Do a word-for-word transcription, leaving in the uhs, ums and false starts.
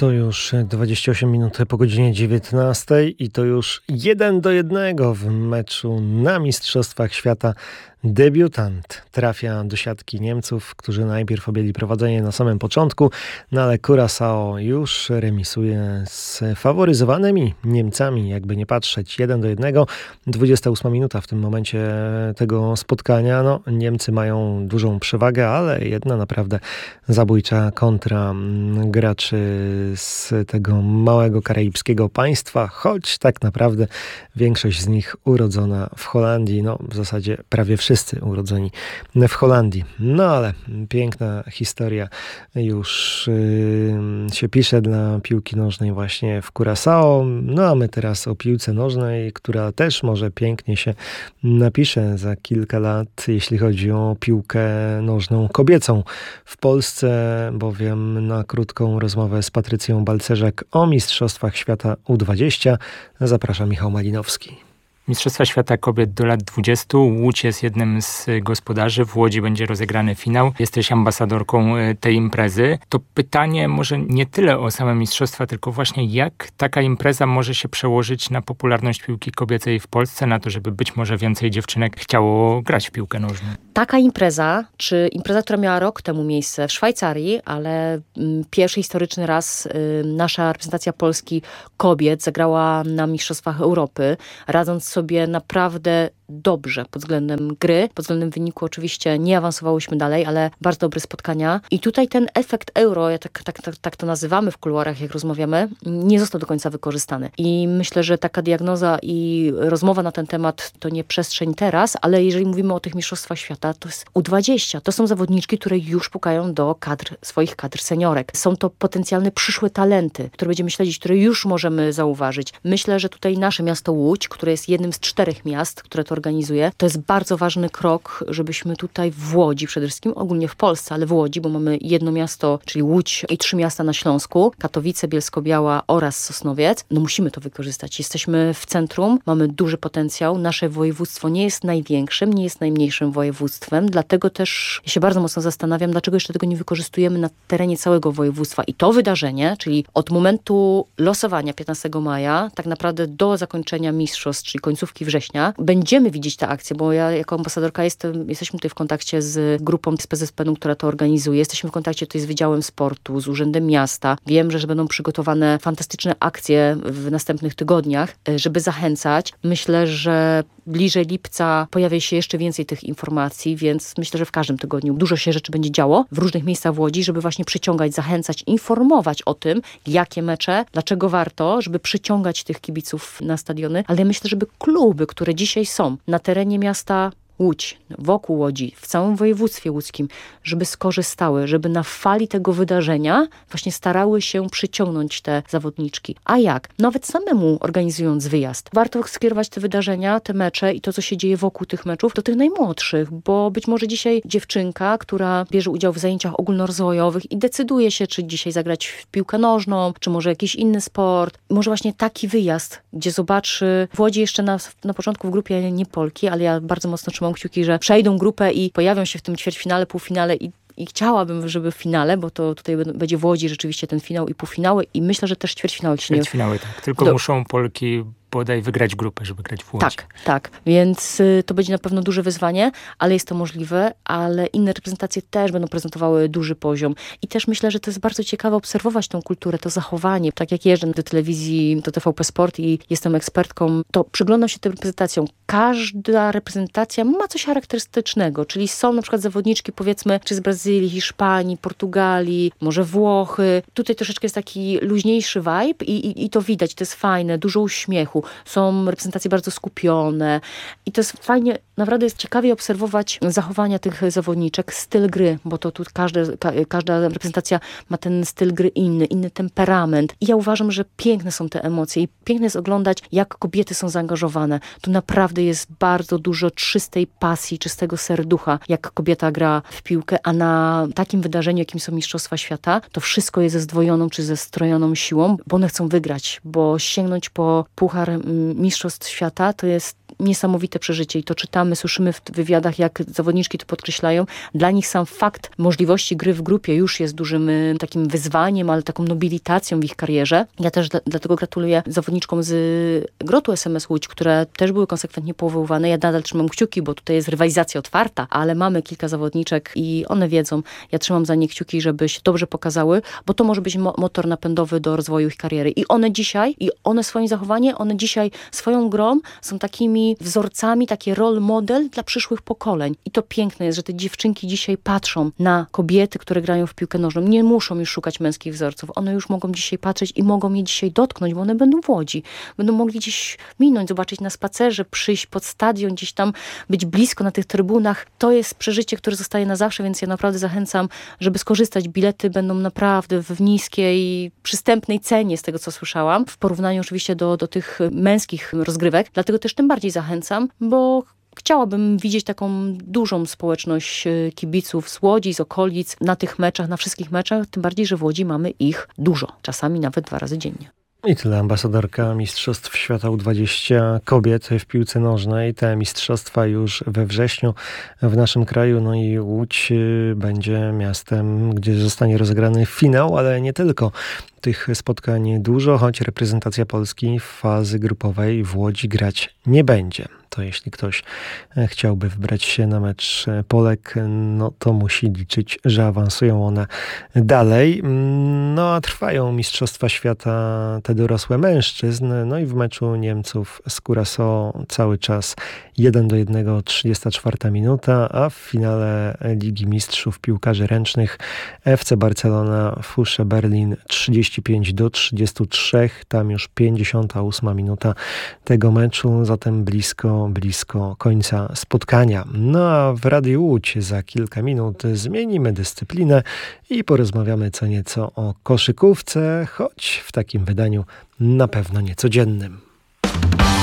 To już dwadzieścia osiem minut po godzinie dziewiętnastej i to już jeden do jednego w meczu na Mistrzostwach Świata. Debiutant trafia do siatki Niemców, którzy najpierw objęli prowadzenie na samym początku, no ale Curaçao już remisuje z faworyzowanymi Niemcami, jakby nie patrzeć, jeden do jednego. dwudziesta ósma minuta w tym momencie tego spotkania. No, Niemcy mają dużą przewagę, ale jedna naprawdę zabójcza kontra graczy z tego małego karaibskiego państwa, choć tak naprawdę większość z nich urodzona w Holandii, no w zasadzie prawie wszyscy urodzeni w Holandii. No ale piękna historia już yy, się pisze dla piłki nożnej właśnie w Curaçao. No a my teraz o piłce nożnej, która też może pięknie się napisze za kilka lat, jeśli chodzi o piłkę nożną kobiecą w Polsce, bowiem na krótką rozmowę z Patrycją Balcerzak o Mistrzostwach Świata U dwadzieścia zaprasza Michał Malinowski. Mistrzostwa Świata Kobiet do lat dwudziestu. Łódź jest jednym z gospodarzy. W Łodzi będzie rozegrany finał. Jesteś ambasadorką tej imprezy. To pytanie może nie tyle o same mistrzostwa, tylko właśnie jak taka impreza może się przełożyć na popularność piłki kobiecej w Polsce, na to, żeby być może więcej dziewczynek chciało grać w piłkę nożną. Taka impreza, czy impreza, która miała rok temu miejsce w Szwajcarii, ale m, pierwszy historyczny raz y, nasza reprezentacja Polski kobiet zagrała na Mistrzostwach Europy, radząc sobie naprawdę dobrze pod względem gry, pod względem wyniku oczywiście nie awansowałyśmy dalej, ale bardzo dobre spotkania. I tutaj ten efekt euro, ja tak, tak, tak, tak to nazywamy w kuluarach, jak rozmawiamy, nie został do końca wykorzystany. I myślę, że taka diagnoza i rozmowa na ten temat to nie przestrzeń teraz, ale jeżeli mówimy o tych mistrzostwach świata, to jest U dwadzieścia. To są zawodniczki, które już pukają do kadr, swoich kadr seniorek. Są to potencjalne przyszłe talenty, które będziemy śledzić, które już możemy zauważyć. Myślę, że tutaj nasze miasto Łódź, które jest jednym z czterech miast, które to organizuje. To jest bardzo ważny krok, żebyśmy tutaj w Łodzi przede wszystkim, ogólnie w Polsce, ale w Łodzi, bo mamy jedno miasto, czyli Łódź i trzy miasta na Śląsku, Katowice, Bielsko-Biała oraz Sosnowiec. No musimy to wykorzystać. Jesteśmy w centrum, mamy duży potencjał. Nasze województwo nie jest największym, nie jest najmniejszym województwem, dlatego też ja się bardzo mocno zastanawiam, dlaczego jeszcze tego nie wykorzystujemy na terenie całego województwa. I to wydarzenie, czyli od momentu losowania piętnastego maja, tak naprawdę do zakończenia mistrzostw, czyli końcówki września, będziemy widzieć tę akcję, bo ja jako ambasadorka jestem, jesteśmy tutaj w kontakcie z grupą z P Z S P-u, która to organizuje. Jesteśmy w kontakcie tutaj z Wydziałem Sportu, z Urzędem Miasta. Wiem, że, że będą przygotowane fantastyczne akcje w następnych tygodniach, żeby zachęcać. Myślę, że bliżej lipca pojawia się jeszcze więcej tych informacji, więc myślę, że w każdym tygodniu dużo się rzeczy będzie działo w różnych miejscach w Łodzi, żeby właśnie przyciągać, zachęcać, informować o tym, jakie mecze, dlaczego warto, żeby przyciągać tych kibiców na stadiony, ale myślę, żeby kluby, które dzisiaj są na terenie miasta Łódź, wokół Łodzi, w całym województwie łódzkim, żeby skorzystały, żeby na fali tego wydarzenia właśnie starały się przyciągnąć te zawodniczki. A jak? Nawet samemu organizując wyjazd. Warto skierować te wydarzenia, te mecze i to, co się dzieje wokół tych meczów, do tych najmłodszych, bo być może dzisiaj dziewczynka, która bierze udział w zajęciach ogólnorozwojowych i decyduje się, czy dzisiaj zagrać w piłkę nożną, czy może jakiś inny sport. Może właśnie taki wyjazd, gdzie zobaczy w Łodzi jeszcze na, na początku w grupie nie Polki, ale ja bardzo mocno trzymam kciuki, że przejdą grupę i pojawią się w tym ćwierćfinale, półfinale i I chciałabym, żeby w finale, bo to tutaj będzie w Łodzi rzeczywiście ten finał i półfinały i myślę, że też ćwierćfinały. Ćwierćfinały, tak. Tylko Do... muszą Polki bodaj wygrać grupę, żeby grać w Łodzi. Tak, tak. Więc y, to będzie na pewno duże wyzwanie, ale jest to możliwe, ale inne reprezentacje też będą prezentowały duży poziom. I też myślę, że to jest bardzo ciekawe obserwować tą kulturę, to zachowanie. Tak jak jeżdżę do telewizji, do T V P Sport i jestem ekspertką, to przyglądam się tym reprezentacjom. Każda reprezentacja ma coś charakterystycznego, czyli są na przykład zawodniczki, powiedzmy, czy z Brazylii, Hiszpanii, Portugalii, może Włochy. Tutaj troszeczkę jest taki luźniejszy vibe i, i, i to widać, to jest fajne, dużo uśmiechu. Są reprezentacje bardzo skupione i to jest fajnie, naprawdę jest ciekawie obserwować zachowania tych zawodniczek, styl gry, bo to tu każde, ka, każda reprezentacja ma ten styl gry inny, inny temperament i ja uważam, że piękne są te emocje i piękne jest oglądać, jak kobiety są zaangażowane. Tu naprawdę jest bardzo dużo czystej pasji, czystego serducha, jak kobieta gra w piłkę, a na takim wydarzeniu, jakim są Mistrzostwa Świata, to wszystko jest ze zdwojoną czy ze strojoną siłą, bo one chcą wygrać, bo sięgnąć po puchar Mistrzostw Świata to jest niesamowite przeżycie i to czytamy, słyszymy w wywiadach, jak zawodniczki to podkreślają. Dla nich sam fakt możliwości gry w grupie już jest dużym y, takim wyzwaniem, ale taką nobilitacją w ich karierze. Ja też dla, dlatego gratuluję zawodniczkom z Grotu S M S Łódź, które też były konsekwentnie powoływane. Ja nadal trzymam kciuki, bo tutaj jest rywalizacja otwarta, ale mamy kilka zawodniczek i one wiedzą. Ja trzymam za nie kciuki, żeby się dobrze pokazały, bo to może być mo- motor napędowy do rozwoju ich kariery. I one dzisiaj, i one swoim zachowaniem, one dzisiaj swoją grą są takimi wzorcami, takie role model dla przyszłych pokoleń. I to piękne jest, że te dziewczynki dzisiaj patrzą na kobiety, które grają w piłkę nożną. Nie muszą już szukać męskich wzorców. One już mogą dzisiaj patrzeć i mogą je dzisiaj dotknąć, bo one będą w Łodzi. Będą mogli gdzieś minąć, zobaczyć na spacerze, przyjść pod stadion, gdzieś tam być blisko na tych trybunach. To jest przeżycie, które zostaje na zawsze, więc ja naprawdę zachęcam, żeby skorzystać. Bilety będą naprawdę w niskiej, przystępnej cenie, z tego co słyszałam, w porównaniu oczywiście do, do tych męskich rozgrywek. Dlatego też tym bardziej zachęcam, bo chciałabym widzieć taką dużą społeczność kibiców z Łodzi, z okolic, na tych meczach, na wszystkich meczach, tym bardziej, że w Łodzi mamy ich dużo, czasami nawet dwa razy dziennie. I tyle ambasadorka Mistrzostw Świata U dwadzieścia kobiet w piłce nożnej. Te mistrzostwa już we wrześniu w naszym kraju. No i Łódź będzie miastem, gdzie zostanie rozegrany finał, ale nie tylko. Tych spotkań dużo, choć reprezentacja Polski w fazy grupowej w Łodzi grać nie będzie. To jeśli ktoś chciałby wybrać się na mecz Polek, no to musi liczyć, że awansują one dalej. No a trwają Mistrzostwa Świata te dorosłe mężczyzn. No i w meczu Niemców z Curaçao cały czas jeden do jednego, trzydziesta czwarta minuta, a w finale Ligi Mistrzów Piłkarzy Ręcznych F C Barcelona Fusze Berlin trzydzieści pięć do trzydziestu trzech. Tam już pięćdziesiąta ósma minuta tego meczu, zatem blisko blisko końca spotkania. No a w Radiu Łódź za kilka minut zmienimy dyscyplinę i porozmawiamy co nieco o koszykówce, choć w takim wydaniu na pewno niecodziennym.